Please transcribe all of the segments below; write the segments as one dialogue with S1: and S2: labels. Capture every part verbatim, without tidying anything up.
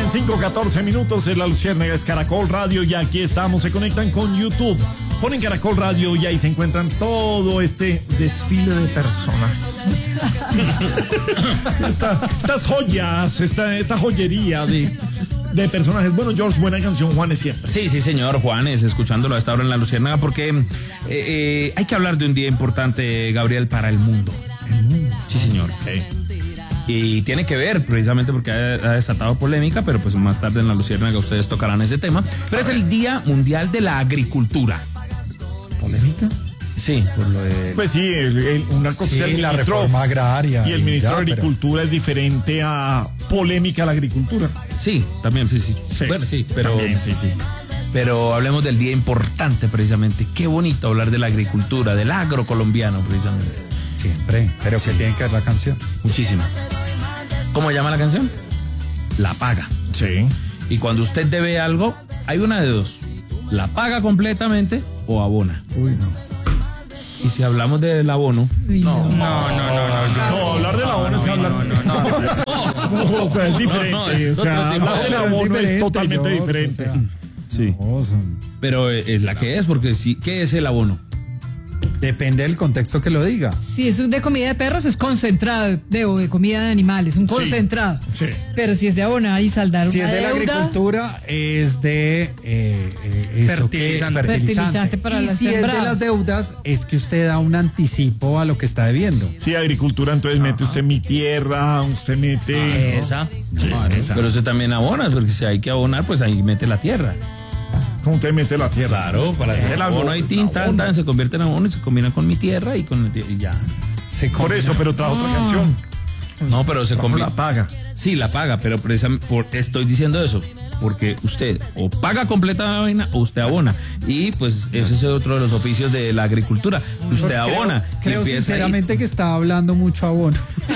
S1: cinco, catorce minutos en La Luciérnaga, es Caracol Radio y aquí estamos. Se conectan con YouTube, ponen Caracol Radio y ahí se encuentran todo este desfile de personas. Esta, estas joyas, esta, esta joyería de, de personajes. Bueno, George, buena canción, Juanes siempre.
S2: Sí, sí, señor, Juanes, escuchándolo a esta hora en La Luciérnaga, porque eh, eh, hay que hablar de un día importante, Gabriel, para el mundo.
S1: El mundo.
S2: Sí, señor.
S1: Okay.
S2: Y tiene que ver, precisamente porque ha, ha desatado polémica, pero pues más tarde en La Luciérnaga ustedes tocarán ese tema. Pero es el Día Mundial de la Agricultura.
S1: ¿Polémica?
S2: Sí, por lo de...
S1: Pues sí, el, el, una cosa
S3: sí,
S1: es el
S3: la
S1: ministro,
S3: reforma agraria.
S1: y el ministro
S3: ya,
S1: de Agricultura
S3: pero...
S1: es diferente a polémica a la agricultura.
S2: Sí, también, sí, sí.
S1: Sí.
S2: Bueno, sí, pero...
S1: También, sí, sí.
S2: Pero hablemos del día importante, precisamente. Qué bonito hablar de la agricultura, del agro colombiano, precisamente.
S3: Siempre, pero
S2: Sí.
S3: que tiene que ver la canción.
S2: Muchísimo. ¿Cómo llama la canción? La paga.
S1: Sí.
S2: Y cuando usted debe algo, hay una de dos. La paga completamente o abona.
S3: Uy, no.
S2: Y si hablamos del abono...
S4: Uy, no.
S2: no, no, no, no.
S1: No, hablar del abono es hablar...
S2: No, no, no, no.
S1: No, o sea, es diferente.
S2: No, no, es
S1: o sea,
S2: otro tipo.
S1: hablar del
S3: No, pero es
S1: abono es
S3: diferente,
S1: totalmente
S3: George,
S1: diferente.
S3: o sea,
S2: Sí.
S3: no, son-
S2: Pero es la que es, porque sí. ¿Qué es el abono?
S3: Depende del contexto que lo diga.
S4: Si es de comida de perros, es concentrado de, o de comida de animales, un concentrado.
S1: Sí.
S4: Pero si es de abonar y saldar
S3: Si
S4: una
S3: es de la
S4: deuda,
S3: agricultura, es de eh, eh, eso que-
S2: Fertilizante.
S4: Fertilizante para
S3: y
S4: las
S3: si es de
S4: sembradas.
S3: las deudas, es que usted da un anticipo a lo que está debiendo.
S1: Sí, agricultura, entonces mete usted mi tierra, usted mete...
S2: Esa.
S1: Sí, esa.
S2: Pero usted también abona, porque si hay que abonar, pues ahí mete la tierra.
S1: ¿Cómo usted mete la tierra?
S2: Claro, para hacer el abono hay tinta,
S1: abono.
S2: tan, se convierte en abono y se combina con mi tierra y con y ya.
S3: Se
S1: Por eso, pero trae otra canción.
S2: No, pero se
S1: ¿Cómo
S2: combina.
S1: la paga?
S2: Sí, la paga, pero precisamente por, estoy diciendo eso, porque usted o paga completa la vaina o usted abona. Y pues ese es otro de los oficios de la agricultura. Usted
S3: Pues creo-
S2: abona. y
S3: Creo
S2: empieza ahí.
S3: sinceramente que está hablando mucho abono.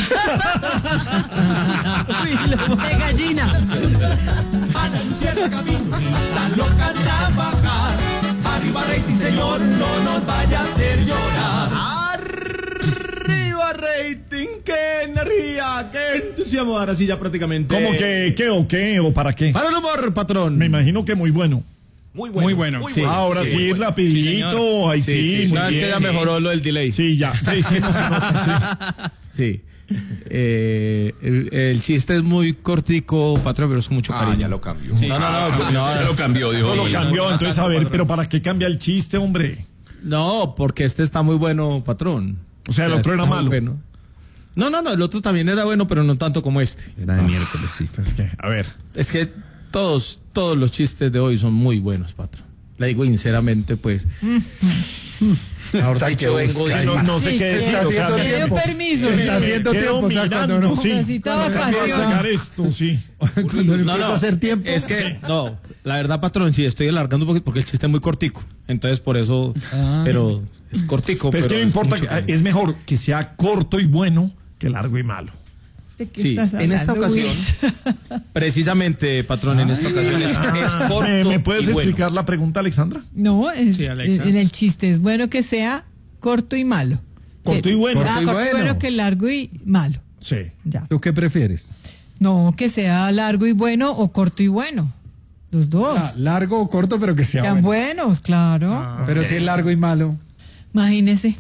S4: de gallina.
S5: Anunciar el camino y la loca trabajar. Arriba rating, señor, no nos vaya a hacer llorar. Arriba rating, qué energía, qué entusiasmo. Ahora sí ya prácticamente.
S1: ¿Cómo que, qué o qué o para qué?
S5: Para el humor, patrón.
S1: Me imagino que muy bueno.
S5: Muy bueno.
S2: Muy bueno, sí.
S1: Ahora sí,
S5: muy bueno.
S1: rapidito, ahí sí, muy
S5: No, es
S1: bien.
S5: que ya mejoró lo del delay.
S1: Sí, ya. Sí, sí, no se nota,
S5: Sí. Eh, el, el chiste es muy cortico, patrón, pero es con mucho cariño.
S6: ya lo cambió.
S5: Sí. No, no, no, no,
S2: Ya lo cambió,
S1: sí.
S2: dijo.
S1: Eso lo cambió, entonces a ver, pero ¿para qué cambia el chiste, hombre?
S5: no, porque este está muy bueno, patrón.
S1: O sea, el otro era
S5: está muy
S1: malo.
S5: bueno. No, no, no, el otro también era bueno, pero no tanto como este.
S2: Era de miércoles, sí.
S1: Es que, a ver.
S5: Es que todos, todos los chistes de hoy son muy buenos, patrón. Le digo sinceramente, pues. Ahora
S3: Está que
S5: vengo
S3: busca.
S5: de-
S1: No, no sé
S4: Sí,
S1: qué
S4: que
S1: decir.
S3: está
S1: o sea,
S3: haciendo
S1: me-
S4: Le dio
S3: tiempo.
S4: permiso.
S3: Está
S4: sí.
S3: haciendo
S1: quedo
S3: tiempo, o sea, cuando
S1: mirando,
S3: no-
S1: sí.
S4: Necesita
S1: Cuando empieza a
S4: vacaciones.
S1: sacar esto, sí.
S3: Cuando
S5: No,
S3: empieza
S5: no,
S3: a hacer tiempo.
S5: es que, no, la verdad, patrón, sí, estoy alargando un poquito porque el chiste es muy cortico. Entonces, por eso, pero es cortico.
S1: Pero es que no importa,
S5: mucho
S1: que-
S5: cariño.
S1: es mejor que sea corto y bueno que largo y malo.
S4: ¿De qué
S5: Sí,
S4: estás
S5: en esta
S4: hablando,
S5: ocasión,
S4: Will?
S5: precisamente, patrón, en esta ocasión es, es corto.
S1: ¿Me, me puedes
S5: y bueno.
S1: explicar la pregunta, Alexandra?
S4: No, es,
S5: Sí, Alexa.
S4: en el chiste es bueno que sea corto y malo.
S1: Corto
S4: Que-
S1: y bueno.
S4: Ah,
S3: Corto y
S4: corto y
S3: bueno.
S4: bueno que largo y malo.
S1: Sí.
S4: Ya.
S3: ¿Tú qué prefieres?
S4: No, que sea largo y bueno o corto y bueno. Los dos.
S3: Ah, largo o corto, pero que sea
S4: Sean
S3: bueno.
S4: buenos, claro.
S3: Pero si es largo y malo.
S4: Imagínese.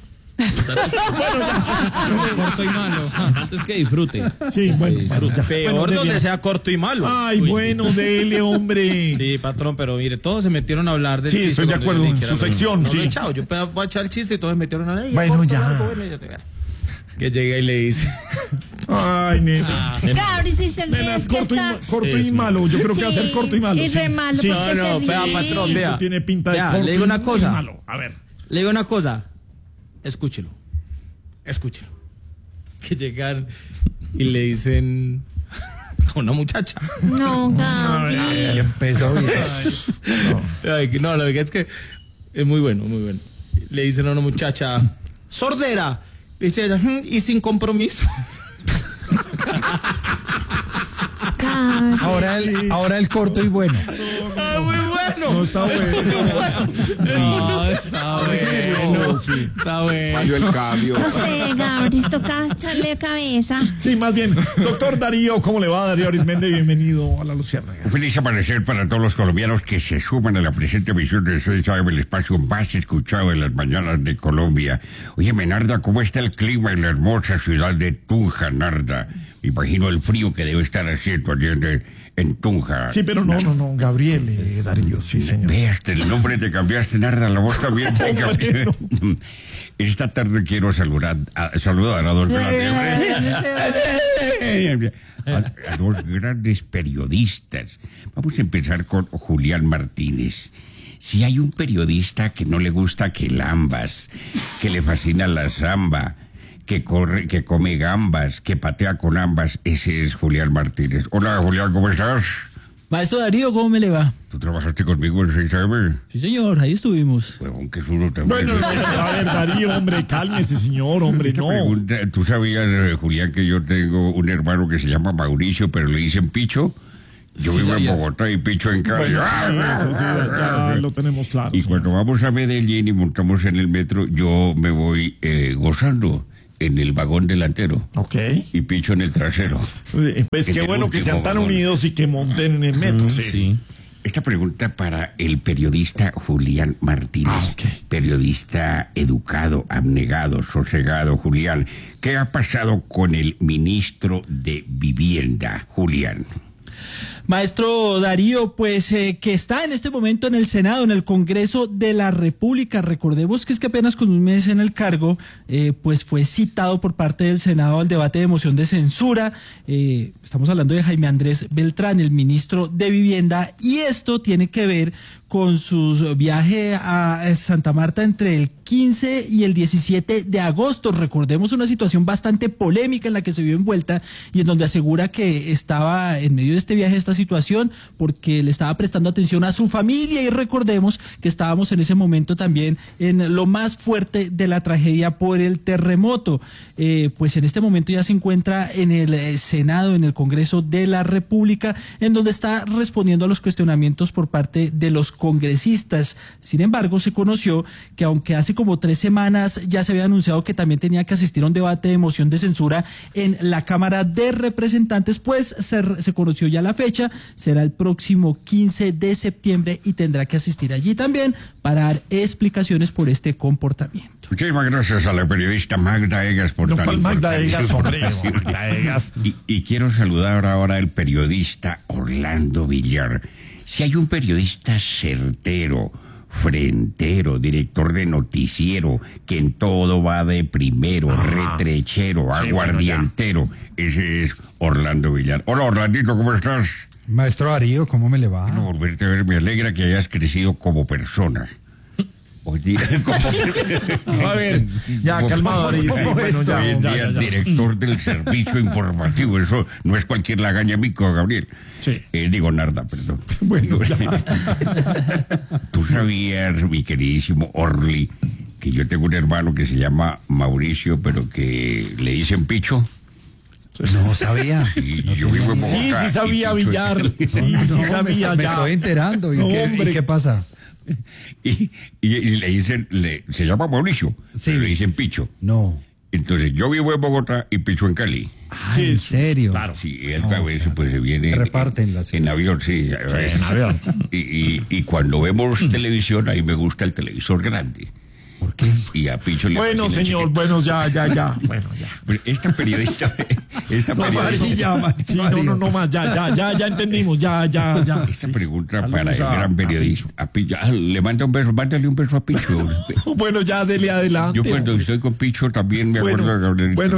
S2: Corto y malo. Es que disfrute.
S1: Sí, bueno. bueno, ya.
S5: Peor
S1: Bueno, de
S5: donde
S1: bien.
S5: sea corto y malo.
S1: Ay, bueno, dele, hombre.
S5: Sí, patrón, pero mire, todos se metieron a hablar del
S1: Sí,
S5: chiste.
S1: estoy de
S5: donde
S1: acuerdo,
S5: ni
S1: en
S5: siquiera
S1: su
S5: lo-
S1: sección,
S5: no
S1: sí.
S5: lo he echado, yo voy a echar el chiste y todos se metieron a la
S1: Bueno,
S5: corto,
S1: ya.
S5: largo, bueno, ya te verás. Que llega y le dice.
S1: Ay, nena.
S7: Claro, y si se
S1: Nena, es
S7: es que
S1: corto, y,
S7: está...
S1: ma- corto y malo. Yo creo que va a ser
S7: Sí,
S1: corto y malo.
S7: y
S1: sí.
S7: re malo,
S1: Sí.
S7: porque
S5: No, no,
S7: se
S5: vea,
S7: ríe.
S5: patrón,
S1: Sí,
S5: vea.
S1: eso tiene pinta de
S5: Vea,
S1: corto
S5: le digo
S1: y
S5: una
S1: muy
S5: cosa.
S1: malo. A ver.
S5: Le digo una cosa. Escúchelo. Escúchelo. Que llegan y le dicen a una muchacha.
S7: No, Gaby.
S3: Y empezó bien.
S5: Ay, que no, lo que es que es muy bueno, muy bueno. Le dicen a una muchacha, sordera. Dice ella, "Mm, y sin compromiso.
S7: Gaby.
S3: Ahora el, ahora el corto y bueno.
S5: Ah, muy bueno.
S1: No, está bueno.
S5: No, está bueno.
S1: Sí.
S5: Está bueno.
S6: Falló el cambio.
S7: No sé, Gabriel, toca echarle cabeza.
S1: Sí, más bien. Doctor Darío, ¿cómo le va, Darío Arismendi? Bienvenido a La Luciérnaga.
S8: Un feliz amanecer para todos los colombianos que se suman a la presente emisión de Soy Sabe, el espacio más escuchado de las mañanas de Colombia. Oye, Narda, ¿cómo está el clima en la hermosa ciudad de Tunja, Narda? Me imagino el frío que debe estar haciendo allí en, en Tunja.
S1: Sí, pero no, no, no, Gabriel, eh, Darío, sí, señor.
S8: Ve, hasta el nombre te cambiaste, Narda, la voz también te cambió. Esta tarde quiero saludar a, saludar a dos grandes, a, a dos grandes periodistas. Vamos a empezar con Julián Martínez. Si hay un periodista que no le gusta que lambas, que le fascina la samba, que corre, que come gambas, que patea con ambas, ese es Julián Martínez. Hola, Julián, ¿cómo estás?
S9: Maestro Darío, ¿cómo me le va?
S8: ¿Tú trabajaste conmigo en seis eme?
S9: Sí, señor, ahí estuvimos.
S8: Huevón, que es uno también.
S1: Bueno, a ver, Darío, hombre, cálmese, señor, hombre,
S8: Esta
S1: no.
S8: pregunta, ¿tú sabías, eh, Julián, que yo tengo un hermano que se llama Mauricio, pero le dicen Picho? Yo
S9: Sí,
S8: vivo
S9: sabía.
S8: en Bogotá y Picho en Cali.
S1: Bueno, sí, eso sí, ya lo tenemos claro.
S8: Y
S1: señor.
S8: cuando vamos a Medellín y montamos en el metro, yo me voy eh, gozando en el vagón delantero
S1: Ok.
S8: y Picho en el trasero.
S1: Eh, Pues
S8: En
S1: qué
S8: el
S1: bueno que
S8: último
S1: sean tan
S8: vagón.
S1: unidos y que monten en el metro. Sí.
S2: Sí.
S8: Esta pregunta para el periodista Julián Martínez.
S1: Ah, ok.
S8: Periodista educado, abnegado, sosegado, Julián. ¿Qué ha pasado con el ministro de Vivienda, Julián?
S9: Maestro Darío, pues eh, que está en este momento en el Senado, en el Congreso de la República. Recordemos que es que apenas con un mes en el cargo, eh, pues fue citado por parte del Senado al debate de moción de censura. Eh, estamos hablando de Jaime Andrés Beltrán, el ministro de Vivienda, y esto tiene que ver con su viaje a Santa Marta entre el quince y el diecisiete de agosto. Recordemos una situación bastante polémica en la que se vio envuelta y en donde asegura que estaba en medio de este viaje, esta situación, porque le estaba prestando atención a su familia, y recordemos que estábamos en ese momento también en lo más fuerte de la tragedia por el terremoto. Eh, pues en este momento ya se encuentra en el eh, Senado, en el Congreso de la República, en donde está respondiendo a los cuestionamientos por parte de los congresistas. Sin embargo, se conoció que aunque hace como tres semanas ya se había anunciado que también tenía que asistir a un debate de moción de censura en la Cámara de Representantes, pues se, se conoció ya la fecha, será el próximo quince de septiembre y tendrá que asistir allí también para dar explicaciones por este comportamiento.
S8: Muchísimas gracias a la periodista Magda Egas por
S1: No,
S8: tan
S1: ¿cuál Magda
S8: importante
S1: Egas, hombre?
S8: información.
S1: Magda Egas.
S8: Y, y quiero saludar ahora al periodista Orlando Villar. Si hay un periodista certero, frentero, director de noticiero, que en todo va de primero,
S1: Ajá.
S8: retrechero,
S1: Sí,
S8: aguardientero, ese es Orlando Villar. Hola, Orlandito, ¿cómo estás?
S3: Maestro Darío, ¿cómo me le va?
S8: No, volverte a ver, me alegra que hayas crecido como persona. Oye, como...
S1: A ver, ya,
S8: como-
S1: calmado, Darío. Sí,
S3: ¿Cómo
S1: bueno,
S3: eso?
S1: ya,
S8: Hoy en
S1: ya,
S8: día,
S1: ya, ya.
S8: director del servicio informativo, eso no es cualquier lagaña mico, Gabriel.
S1: Sí.
S8: Eh, digo, Narda, perdón.
S1: Bueno, ya.
S8: Tú sabías, mi queridísimo Orly, que yo tengo un hermano que se llama Mauricio, pero que le dicen Picho.
S3: No sabía.
S8: Y
S3: No
S8: yo
S3: tenía
S8: vivo en
S3: ni idea.
S1: Sí,
S8: Bogotá.
S1: sí sabía,
S8: y Picho-
S1: Villar. Sí,
S3: No,
S1: sí
S3: me,
S1: sabía,
S3: me
S1: ya.
S3: estoy enterando. ¿Y,
S1: No,
S3: qué,
S1: hombre.
S3: y qué pasa?
S8: Y, y- y le dicen, le- se llama Mauricio,
S3: Sí.
S8: pero le dicen Picho.
S3: No.
S8: Entonces yo vivo en Bogotá y Picho en Cali.
S3: Ah,
S1: Sí,
S3: ¿en
S1: sí,
S3: serio?
S1: claro.
S8: Sí, él
S3: No,
S8: a veces
S3: claro.
S8: pues se viene
S3: Se reparten la ciudad.
S8: en avión, sí, a veces.
S1: en avión.
S8: Y, y, y cuando vemos televisión, ahí me gusta el televisor grande.
S3: ¿Por qué?
S8: Y a Picho le
S1: Bueno,
S8: fascina el
S1: señor,
S8: chiquito.
S1: bueno, ya, ya, ya. Bueno, ya.
S8: Pero esta periodista, esta
S3: No,
S8: periodista,
S3: Mari, ya, Maestro
S1: Sí, no, no,
S3: Darío.
S1: no más, ya, ya, ya, ya entendimos, ya, ya, ya.
S8: esta pregunta
S1: Saludos
S8: para el
S1: a-
S8: gran
S1: a
S8: periodista, a Picho. Ah, le manda un beso, mándale un beso a Picho.
S1: Bueno, ya, dele adelante.
S8: Yo cuando
S1: hombre.
S8: estoy con Picho también me
S1: Bueno,
S8: acuerdo de Gabriel.
S1: bueno.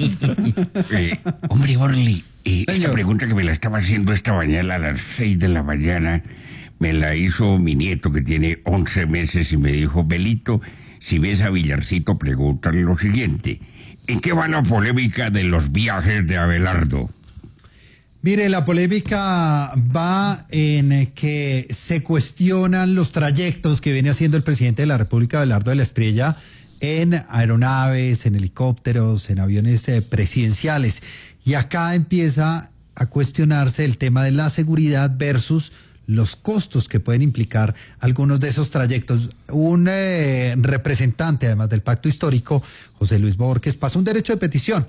S8: Eh, hombre, Orly, eh, esta
S3: Señor.
S8: pregunta que me la estaba haciendo esta mañana a las seis de la mañana, me la hizo mi nieto que tiene once meses y me dijo, Belito, si ves a Villarcito, pregúntale lo siguiente. ¿En qué va la polémica de los viajes de Abelardo?
S3: Mire, la polémica va en que se cuestionan los trayectos que viene haciendo el presidente de la República, Abelardo de la Espriella, en aeronaves, en helicópteros, en aviones eh, presidenciales. Y acá empieza a cuestionarse el tema de la seguridad versus los costos que pueden implicar algunos de esos trayectos. Un eh, representante, además del Pacto Histórico, José Luis Borges, pasó un derecho de petición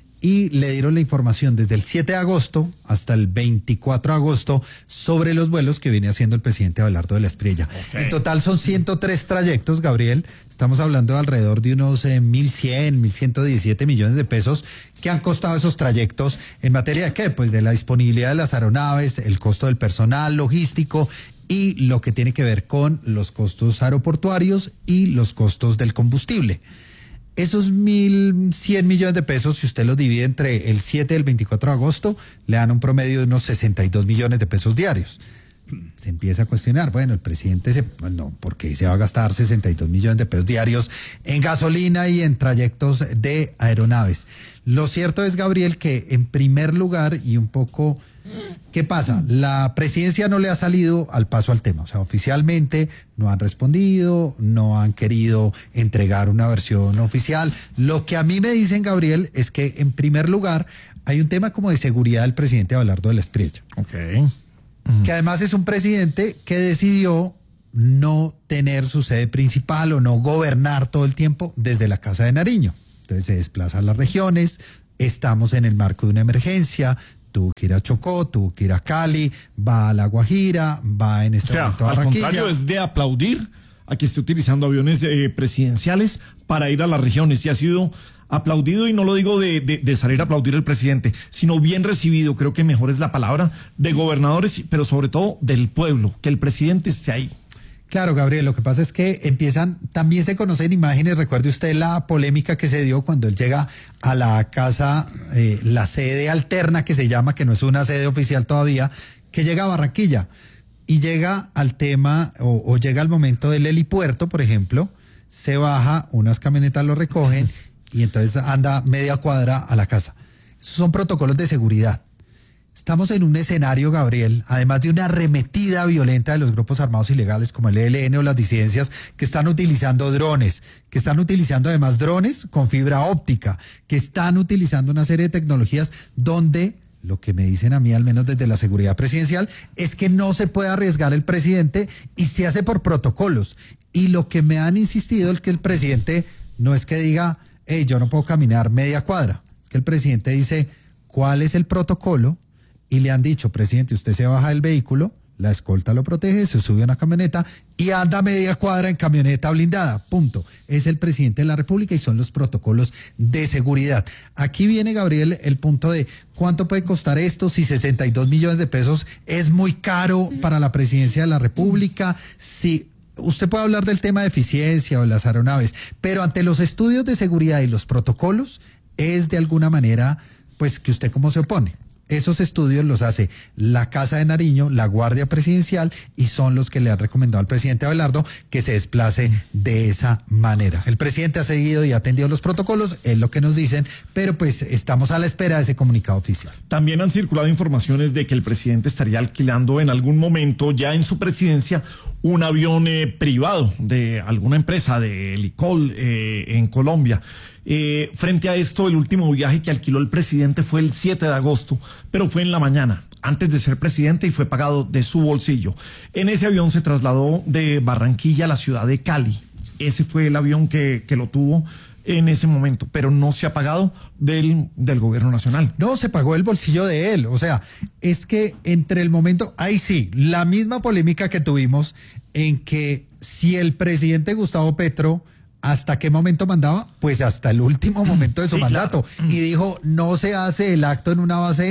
S3: y le dieron la información desde el siete de agosto hasta el veinticuatro de agosto sobre los vuelos que viene haciendo el presidente Abelardo de la Espriella. Okay. En total son ciento tres trayectos, Gabriel. Estamos hablando de alrededor de unos eh, mil cien, mil ciento diecisiete millones de pesos que han costado esos trayectos en materia de qué, pues de la disponibilidad de las aeronaves, el costo del personal logístico y lo que tiene que ver con los costos aeroportuarios y los costos del combustible. Esos mil cien millones de pesos, si usted los divide entre el siete y el veinticuatro de agosto, le dan un promedio de unos sesenta y dos millones de pesos diarios. Se empieza a cuestionar, bueno, el presidente se, bueno, ¿por qué se va a gastar sesenta y dos millones de pesos diarios en gasolina y en trayectos de aeronaves? Lo cierto es, Gabriel, que en primer lugar, y un poco, ¿qué pasa? La presidencia no le ha salido al paso al tema, o sea, oficialmente no han respondido, no han querido entregar una versión oficial. Lo que a mí me dicen, Gabriel, es que en primer lugar hay un tema como de seguridad del presidente Abelardo de la Espriella.
S1: Ok.
S3: Que además es un presidente que decidió no tener su sede principal o no gobernar todo el tiempo desde la Casa de Nariño. Entonces se desplaza a las regiones, estamos en el marco de una emergencia, tuvo que ir a Chocó, tuvo que ir a Cali, va a La Guajira, va en este
S1: o sea,
S3: momento a
S1: al
S3: Barranquilla.
S1: contrario, es de aplaudir a que esté utilizando aviones eh, presidenciales para ir a las regiones y ha sido aplaudido, y no lo digo de, de, de salir a aplaudir al presidente, sino bien recibido, creo que mejor es la palabra, de gobernadores, pero sobre todo del pueblo, que el presidente esté ahí.
S3: Claro, Gabriel, lo que pasa es que empiezan, también se conocen imágenes, recuerde usted la polémica que se dio cuando él llega a la casa, eh, la sede alterna que se llama, que no es una sede oficial todavía, que llega a Barranquilla, y llega al tema, o, o llega al momento del helipuerto, por ejemplo, se baja, unas camionetas lo recogen, y entonces anda media cuadra a la casa. Esos son protocolos de seguridad. Estamos en un escenario, Gabriel, además de una arremetida violenta de los grupos armados ilegales como el E L N o las disidencias, que están utilizando drones, que están utilizando además drones con fibra óptica, que están utilizando una serie de tecnologías donde, lo que me dicen a mí, al menos desde la seguridad presidencial, es que no se puede arriesgar el presidente y se hace por protocolos. Y lo que me han insistido es que el presidente no es que diga, hey, yo no puedo caminar media cuadra. Es que el presidente dice, ¿cuál es el protocolo? Y le han dicho, presidente, usted se baja del vehículo, la escolta lo protege, se sube a una camioneta y anda media cuadra en camioneta blindada, punto. Es el presidente de la República y son los protocolos de seguridad. Aquí viene, Gabriel, el punto de cuánto puede costar esto, si sesenta y dos millones de pesos es muy caro para la presidencia de la República, si... Usted puede hablar del tema de eficiencia o de las aeronaves, pero ante los estudios de seguridad y los protocolos, es de alguna manera, pues, que usted cómo se opone. Esos estudios los hace la Casa de Nariño, la Guardia Presidencial, y son los que le han recomendado al presidente Abelardo que se desplace de esa manera. El presidente ha seguido y ha atendido los protocolos, es lo que nos dicen, pero pues estamos a la espera de ese comunicado oficial.
S1: También han circulado informaciones de que el presidente estaría alquilando en algún momento, ya en su presidencia, un avión eh, privado de alguna empresa, de Licol, eh, en Colombia. Eh, frente a esto, el último viaje que alquiló el presidente fue el siete de agosto, pero fue en la mañana, antes de ser presidente, y fue pagado de su bolsillo. En ese avión se trasladó de Barranquilla a la ciudad de Cali. Ese fue el avión que, que lo tuvo en ese momento, pero no se ha pagado del, del gobierno nacional.
S3: No, se pagó el bolsillo de él. O sea, es que entre el momento, ahí sí, la misma polémica que tuvimos en que si el presidente Gustavo Petro, ¿hasta qué momento mandaba? Pues hasta el último momento de su sí, mandato. Claro. Y dijo, no se hace el acto en una base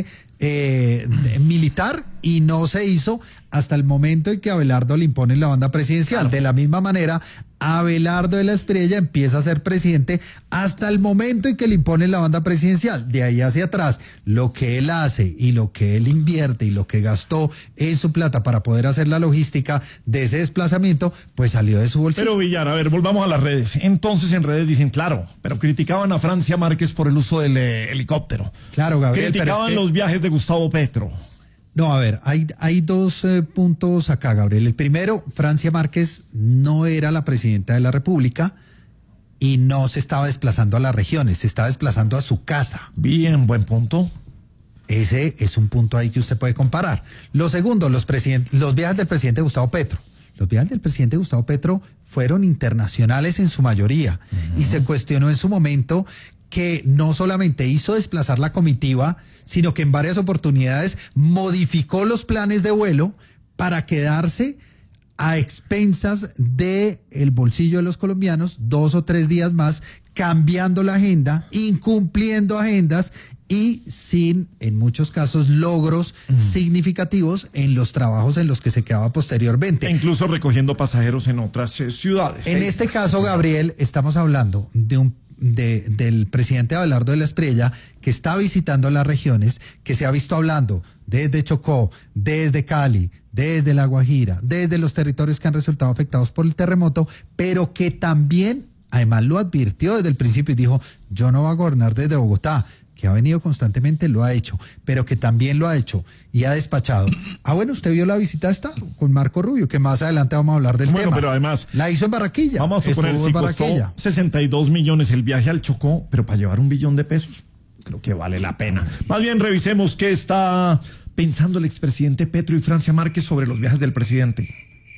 S3: eh, militar, y no se hizo hasta el momento en que Abelardo le impone la banda presidencial. Claro. De la misma manera, Abelardo de la Espriella empieza a ser presidente hasta el momento en que le impone la banda presidencial. De ahí hacia atrás, lo que él hace y lo que él invierte y lo que gastó en su plata para poder hacer la logística de ese desplazamiento, pues salió de su bolsillo.
S1: Pero Villar, a ver, volvamos a las redes. Entonces en redes dicen, claro, pero criticaban a Francia Márquez por el uso del eh, helicóptero.
S3: Claro, Gabriel.
S1: Criticaban
S3: pero es que...
S1: los viajes de Gustavo Petro.
S3: No, a ver, hay, hay dos eh, puntos acá, Gabriel. El primero, Francia Márquez no era la presidenta de la República y no se estaba desplazando a las regiones, se estaba desplazando a su casa.
S1: Bien, buen punto.
S3: Ese es un punto ahí que usted puede comparar. Lo segundo, los, los viajes del presidente Gustavo Petro. Los viajes del presidente Gustavo Petro fueron internacionales en su mayoría, uh-huh. y se cuestionó en su momento que no solamente hizo desplazar la comitiva, sino que en varias oportunidades modificó los planes de vuelo para quedarse a expensas del bolsillo de los colombianos dos o tres días más, cambiando la agenda, incumpliendo agendas y sin, en muchos casos, logros mm. significativos en los trabajos en los que se quedaba posteriormente.
S1: E incluso recogiendo pasajeros en otras eh, ciudades.
S3: En ¿eh? este caso, Gabriel, estamos hablando de un De, del presidente Abelardo de la Espriella, que está visitando las regiones, que se ha visto hablando desde Chocó, desde Cali, desde La Guajira, desde los territorios que han resultado afectados por el terremoto, pero que también, además lo advirtió desde el principio y dijo, yo no voy a gobernar desde Bogotá, que ha venido constantemente, lo ha hecho, pero que también lo ha hecho y ha despachado. Ah, bueno, usted vio la visita esta con Marco Rubio, que más adelante vamos a hablar del
S1: bueno,
S3: tema.
S1: Pero además
S3: la hizo en Barranquilla.
S1: Vamos a suponer, si costó sesenta y dos millones el viaje al Chocó, pero para llevar un billón de pesos, creo que vale la pena. Más bien revisemos qué está pensando el expresidente Petro y Francia Márquez sobre los viajes del presidente.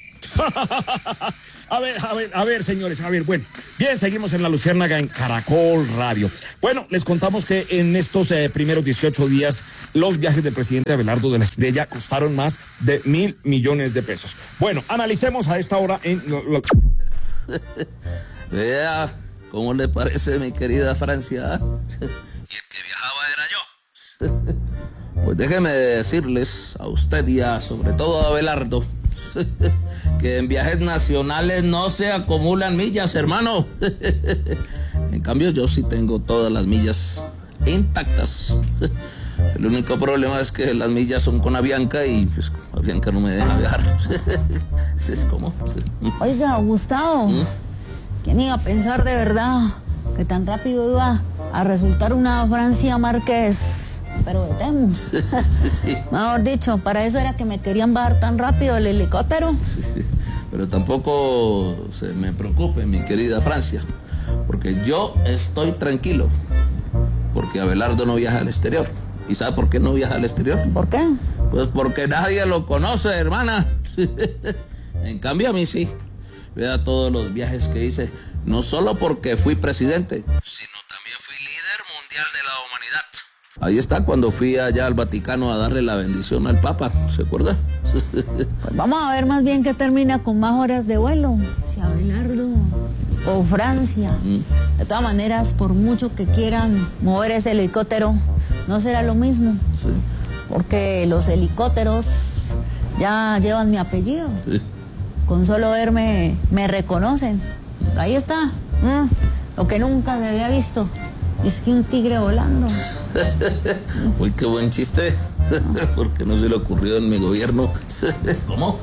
S6: A ver, a ver, a ver, señores, a ver, bueno, bien, seguimos en La Luciérnaga en Caracol Radio. Bueno, les contamos que en estos eh, primeros dieciocho días los viajes del presidente Abelardo de la Espriella costaron más de mil millones de pesos. Bueno, analicemos a esta hora en... Lo, lo...
S10: Vea, ¿cómo le parece, mi querida Francia? Y el que viajaba era yo. Pues déjeme decirles a usted y a, sobre todo a Abelardo, que en viajes nacionales no se acumulan millas, hermano. En cambio, yo sí tengo todas las millas intactas. El único problema es que las millas son con Avianca y pues Avianca no me deja viajar. Es como...
S7: Oiga, Gustavo, ¿Mm? ¿quién iba a pensar de verdad que tan rápido iba a resultar una Francia Márquez? Pero detemos. Sí. Mejor dicho, para eso era que me querían bajar tan rápido el helicóptero.
S10: Sí, pero tampoco se me preocupe, mi querida Francia, porque yo estoy tranquilo, porque Abelardo no viaja al exterior. ¿Y sabe por qué no viaja al exterior?
S7: ¿Por qué?
S10: Pues porque nadie lo conoce, hermana. En cambio a mí sí. Vea todos los viajes que hice, no solo porque fui presidente, sino también fui líder mundial de la humanidad. Ahí está cuando fui allá al Vaticano a darle la bendición al Papa, ¿se acuerda?
S7: Pues vamos a ver más bien qué termina con más horas de vuelo, si Abelardo o Francia. Mm. De todas maneras, por mucho que quieran mover ese helicóptero, no será lo mismo. Sí. Porque los helicópteros ya llevan mi apellido. Sí. Con solo verme me reconocen. Pero ahí está, mm, lo que nunca se había visto. Es que un tigre volando.
S10: Uy, qué buen chiste. Porque no se le ocurrió en mi gobierno. ¿Cómo?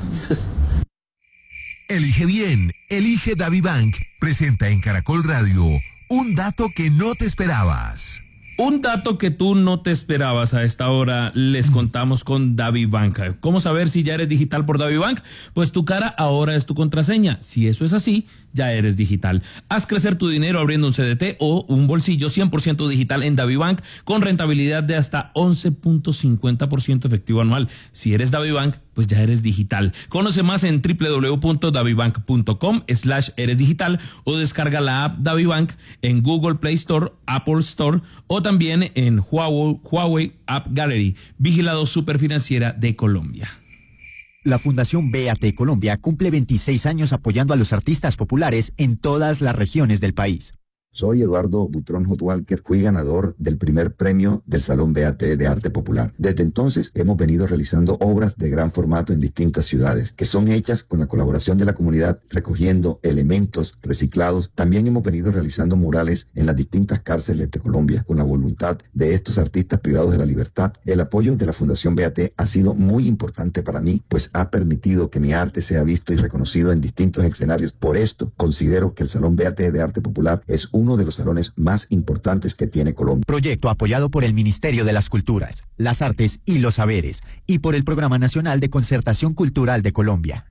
S11: Elige bien, elige DaviBank. Presenta en Caracol Radio un dato que no te esperabas.
S2: Un dato que tú no te esperabas. A esta hora les contamos con DaviBank. ¿Cómo saber si ya eres digital por DaviBank? Pues tu cara ahora es tu contraseña. Si eso es así, ya eres digital. Haz crecer tu dinero abriendo un C D T o un bolsillo cien por ciento digital en DaviBank con rentabilidad de hasta once punto cincuenta por ciento efectivo anual. Si eres DaviBank, pues ya eres digital. Conoce más en w w w punto davibank punto com slash eres digital o descarga la app DaviBank en Google Play Store, Apple Store o también en Huawei, Huawei App Gallery, vigilado Superfinanciera de Colombia.
S12: La Fundación B A T Colombia cumple veintiséis años apoyando a los artistas populares en todas las regiones del país.
S13: Soy Eduardo Butrón Hotwalker, fui ganador del primer premio del Salón B A T de Arte Popular. Desde entonces hemos venido realizando obras de gran formato en distintas ciudades, que son hechas con la colaboración de la comunidad, recogiendo elementos reciclados. También hemos venido realizando murales en las distintas cárceles de Colombia, con la voluntad de estos artistas privados de la libertad. El apoyo de la Fundación B A T ha sido muy importante para mí, pues ha permitido que mi arte sea visto y reconocido en distintos escenarios. Por esto, considero que el Salón B A T de Arte Popular es un uno de los salones más importantes que tiene Colombia.
S12: Proyecto apoyado por el Ministerio de las Culturas, las Artes y los Saberes y por el Programa Nacional de Concertación Cultural de Colombia.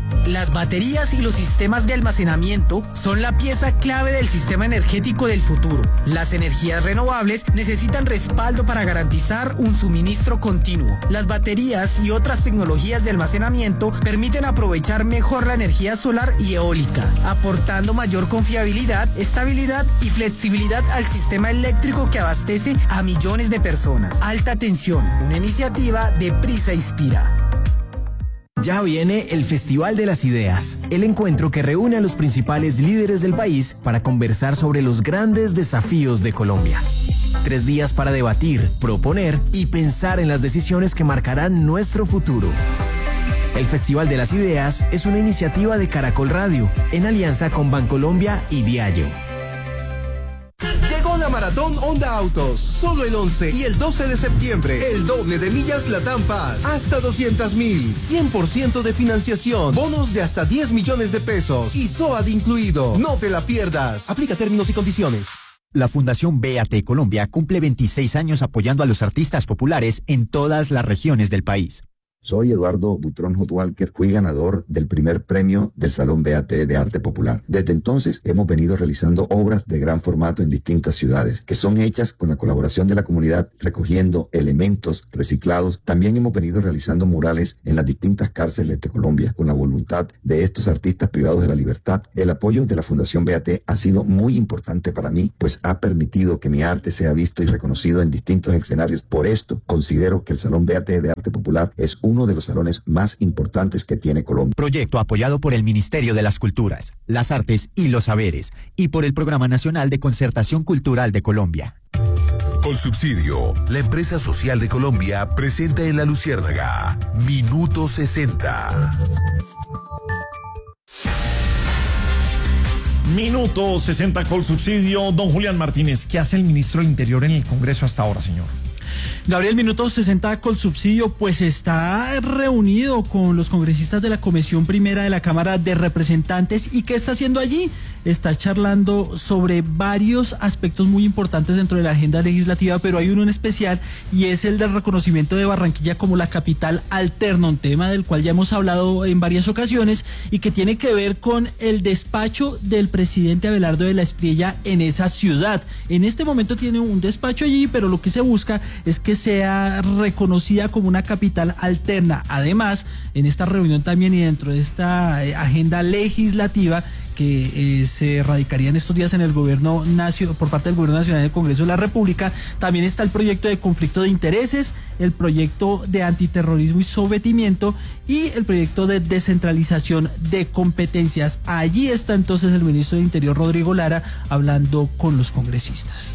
S14: Las baterías y los sistemas de almacenamiento son la pieza clave del sistema energético del futuro. Las energías renovables necesitan respaldo para garantizar un suministro continuo. Las baterías y otras tecnologías de almacenamiento permiten aprovechar mejor la energía solar y eólica, aportando mayor confiabilidad, estabilidad y flexibilidad al sistema eléctrico que abastece a millones de personas. Alta tensión, una iniciativa de Prisa Inspira.
S15: Ya viene el Festival de las Ideas, el encuentro que reúne a los principales líderes del país para conversar sobre los grandes desafíos de Colombia. Tres días para debatir, proponer y pensar en las decisiones que marcarán nuestro futuro. El Festival de las Ideas es una iniciativa de Caracol Radio, en alianza con Bancolombia y Diageo.
S16: Llegó la Maratón Honda Autos, solo el once y el doce de septiembre, el doble de millas Latam Paz, hasta doscientos mil, cien por ciento de financiación, bonos de hasta diez millones de pesos y S O A D incluido. No te la pierdas, aplica términos y condiciones.
S12: La Fundación B A T Colombia cumple veintiséis años apoyando a los artistas populares en todas las regiones del país.
S13: Soy Eduardo Butrón Hot Walker, fui ganador del primer premio del Salón B A T de Arte Popular. Desde entonces hemos venido realizando obras de gran formato en distintas ciudades, que son hechas con la colaboración de la comunidad, recogiendo elementos reciclados. También hemos venido realizando murales en las distintas cárceles de Colombia, con la voluntad de estos artistas privados de la libertad. El apoyo de la Fundación B A T ha sido muy importante para mí, pues ha permitido que mi arte sea visto y reconocido en distintos escenarios. Por esto, considero que el Salón B A T de Arte Popular es uno de los salones más importantes que tiene Colombia.
S12: Proyecto apoyado por el Ministerio de las Culturas, las Artes y los Saberes y por el Programa Nacional de Concertación Cultural de Colombia.
S11: Colsubsidio, la empresa social de Colombia, presenta en La Luciérnaga Minuto sesenta.
S1: Minuto sesenta Colsubsidio. Don Julián Martínez, ¿qué hace el ministro del Interior en el Congreso hasta ahora, señor?
S9: Gabriel, Minuto sesenta Colsubsidio, pues está reunido con los congresistas de la Comisión Primera de la Cámara de Representantes. ¿Y qué está haciendo allí? Está charlando sobre varios aspectos muy importantes dentro de la agenda legislativa, pero hay uno en especial y es el del reconocimiento de Barranquilla como la capital alterna, un tema del cual ya hemos hablado en varias ocasiones y que tiene que ver con el despacho del presidente Abelardo de la Espriella en esa ciudad. En este momento tiene un despacho allí, pero lo que se busca es que sea reconocida como una capital alterna. Además, en esta reunión también y dentro de esta eh, agenda legislativa que eh, se radicaría en estos días en el gobierno nacional, por parte del gobierno nacional del Congreso de la República, también está el proyecto de conflicto de intereses, el proyecto de antiterrorismo y sometimiento y el proyecto de descentralización de competencias. Allí está entonces el ministro de Interior, Rodrigo Lara, hablando con los congresistas.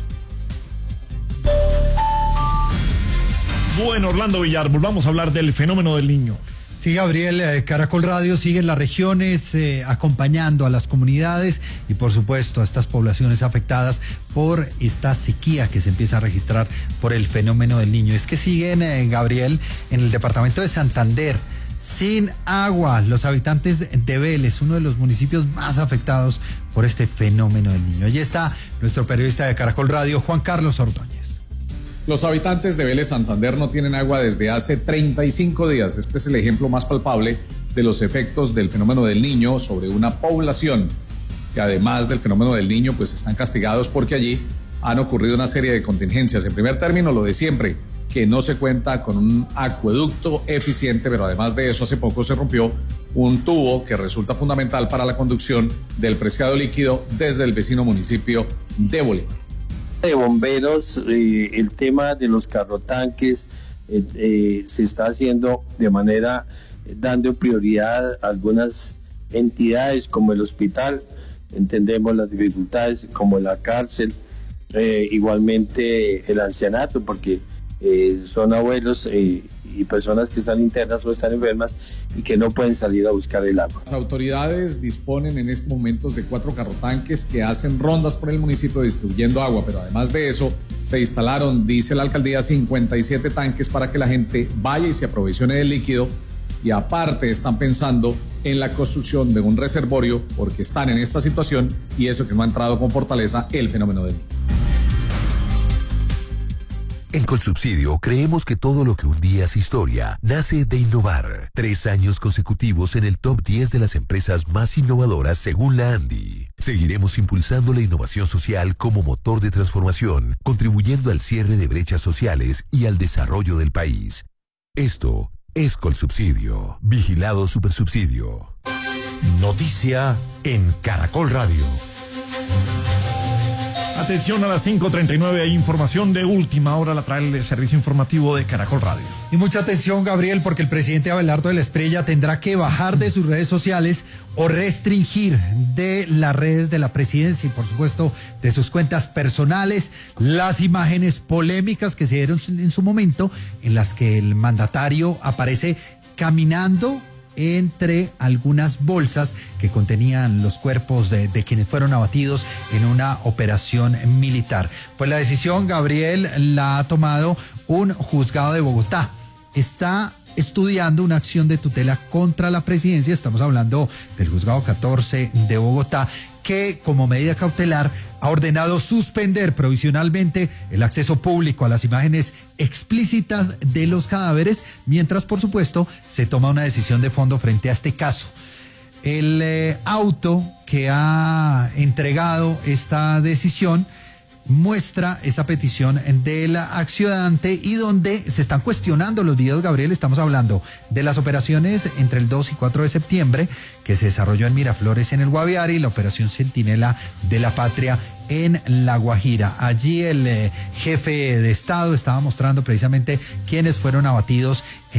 S1: Bueno, Orlando Villar, volvamos a hablar del fenómeno del Niño.
S3: Sí, Gabriel, eh, Caracol Radio sigue en las regiones eh, acompañando a las comunidades y por supuesto a estas poblaciones afectadas por esta sequía que se empieza a registrar por el fenómeno del Niño. Es que siguen, eh, Gabriel, en el departamento de Santander sin agua los habitantes de Vélez, uno de los municipios más afectados por este fenómeno del Niño. Allí está nuestro periodista de Caracol Radio, Juan Carlos Ordóñez.
S17: Los habitantes de Vélez Santander no tienen agua desde hace treinta y cinco días. Este es el ejemplo más palpable de los efectos del fenómeno del Niño sobre una población que, además del fenómeno del Niño, pues están castigados porque allí han ocurrido una serie de contingencias. En primer término, lo de siempre, que no se cuenta con un acueducto eficiente, pero además de eso, hace poco se rompió un tubo que resulta fundamental para la conducción del preciado líquido desde el vecino municipio de Bolívar.
S18: De bomberos, eh, el tema de los carrotanques eh, eh, se está haciendo de manera, eh, dando prioridad a algunas entidades como el hospital, entendemos las dificultades como la cárcel, eh, igualmente el ancianato, porque eh, son abuelos eh, y personas que están internas o están enfermas y que no pueden salir a buscar el agua.
S17: Las autoridades disponen en estos momentos de cuatro carrotanques que hacen rondas por el municipio distribuyendo agua, pero además de eso se instalaron, dice la alcaldía, cincuenta y siete tanques para que la gente vaya y se aprovechone del líquido, y aparte están pensando en la construcción de un reservorio porque están en esta situación y eso que no ha entrado con fortaleza el fenómeno del Niño.
S11: En Colsubsidio creemos que todo lo que un día es historia nace de innovar. Tres años consecutivos en el top diez de las empresas más innovadoras según la ANDI. Seguiremos impulsando la innovación social como motor de transformación, contribuyendo al cierre de brechas sociales y al desarrollo del país. Esto es Colsubsidio. Vigilado Supersubsidio.
S19: Noticia en Caracol Radio.
S1: Atención, a las cinco treinta y nueve hay información de última hora, la trae el servicio informativo de Caracol Radio.
S3: Y mucha atención, Gabriel, porque el presidente Abelardo de la Espriella tendrá que bajar de sus redes sociales o restringir de las redes de la presidencia y, por supuesto, de sus cuentas personales las imágenes polémicas que se dieron en su momento, en las que el mandatario aparece caminando entre algunas bolsas que contenían los cuerpos de, de quienes fueron abatidos en una operación militar. Pues la decisión, Gabriel, la ha tomado un juzgado de Bogotá. Está estudiando una acción de tutela contra la presidencia, estamos hablando del juzgado catorce de Bogotá, que como medida cautelar ha ordenado suspender provisionalmente el acceso público a las imágenes explícitas de los cadáveres, mientras por supuesto se toma una decisión de fondo frente a este caso. El eh, auto que ha entregado esta decisión muestra esa petición del accionante y donde se están cuestionando los videos, Gabriel. Estamos hablando de las operaciones entre el dos y cuatro de septiembre que se desarrolló en Miraflores, en el Guaviare, y la operación Centinela de la Patria en La Guajira. Allí el eh, jefe de Estado estaba mostrando precisamente quiénes fueron abatidos en